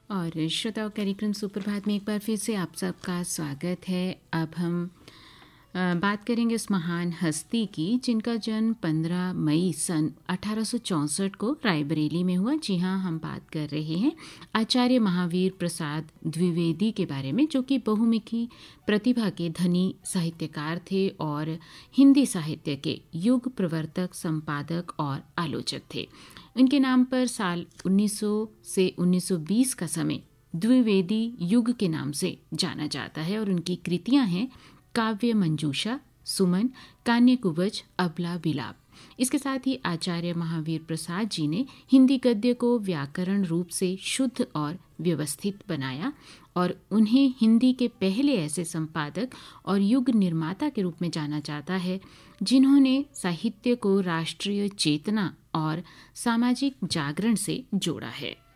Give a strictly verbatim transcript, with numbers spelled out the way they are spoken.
और श्रोताओं, कार्यक्रम सुप्रभात में एक बार फिर से आप सबका स्वागत है। अब हम अ, बात करेंगे उस महान हस्ती की जिनका जन्म पंद्रह मई सन अठारह सौ चौंसठ को रायबरेली में हुआ। जी हाँ, हम बात कर रहे हैं आचार्य महावीर प्रसाद द्विवेदी के बारे में, जो कि बहुमुखी प्रतिभा के धनी साहित्यकार थे और हिंदी साहित्य के युग प्रवर्तक, संपादक और आलोचक थे। उनके नाम पर साल उन्नीस सौ से उन्नीस सौ बीस का समय द्विवेदी युग के नाम से जाना जाता है और उनकी कृतियां हैं काव्य मंजूषा, सुमन, कान्य कुवच, अबला विलाप। इसके साथ ही आचार्य महावीर प्रसाद जी ने हिंदी गद्य को व्याकरण रूप से शुद्ध और व्यवस्थित बनाया और उन्हें हिंदी के पहले ऐसे संपादक और युग निर्माता के रूप में जाना जाता है जिन्होंने साहित्य को राष्ट्रीय चेतना और सामाजिक जागरण से जोड़ा है।